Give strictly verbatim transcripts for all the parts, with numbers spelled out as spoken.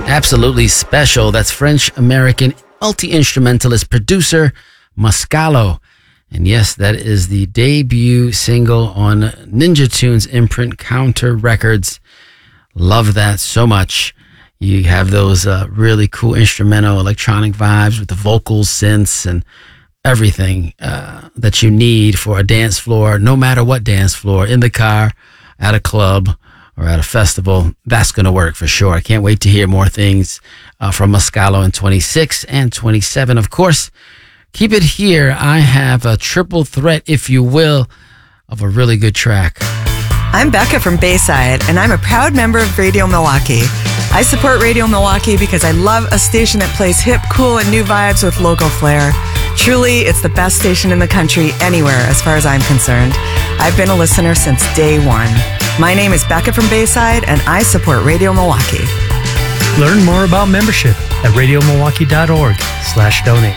Absolutely Special. That's French-American multi-instrumentalist producer Mascalo. And yes, that is the debut single on Ninja Tunes imprint, Counter Records. Love that so much. You have those uh, really cool instrumental electronic vibes with the vocals, synths, and everything uh, that you need for a dance floor, no matter what dance floor, in the car, at a club, or at a festival. That's going to work for sure. I can't wait to hear more things uh, from Mascalo in twenty-six and twenty-seven. Of course, keep it here. I have a triple threat, if you will, of a really good track. I'm Becca from Bayside, and I'm a proud member of Radio Milwaukee. I support Radio Milwaukee because I love a station that plays hip, cool, and new vibes with local flair. Truly, it's the best station in the country anywhere, as far as I'm concerned. I've been a listener since day one. My name is Becca from Bayside, and I support Radio Milwaukee. Learn more about membership at radiomilwaukee.org slash donate.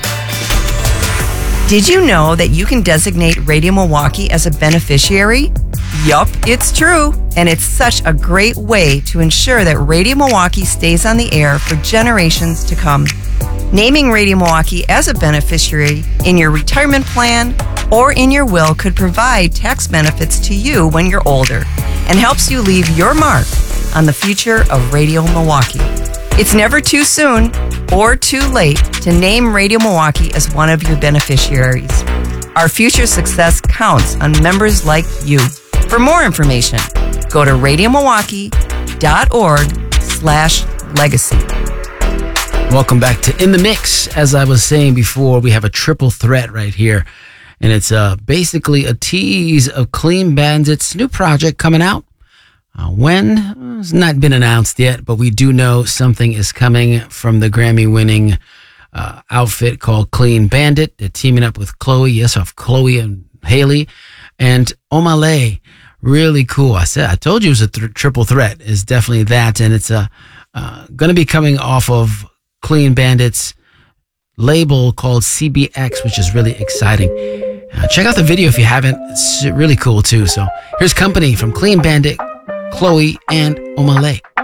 Did you know that you can designate Radio Milwaukee as a beneficiary? Yup, it's true. And it's such a great way to ensure that Radio Milwaukee stays on the air for generations to come. Naming Radio Milwaukee as a beneficiary in your retirement plan or in your will could provide tax benefits to you when you're older and helps you leave your mark on the future of Radio Milwaukee. It's never too soon or too late to name Radio Milwaukee as one of your beneficiaries. Our future success counts on members like you. For more information, go to radiomilwaukee.org slash legacy. Welcome back to In the Mix. As I was saying before, we have a triple threat right here. And it's uh, basically a tease of Clean Bandit's new project coming out. Uh, when? It's not been announced yet, but we do know something is coming from the Grammy-winning uh, outfit called Clean Bandit. They're teaming up with Chloe, yes, of Chloe and Haley, and Omale. Really cool. I said, I told you it was a th- triple threat. It's definitely that, and it's uh, uh, going to be coming off of Clean Bandit's label called C B X, which is really exciting. Uh, check out the video if you haven't. It's really cool too. So here's Company from Clean Bandit, Chloe, and Omale.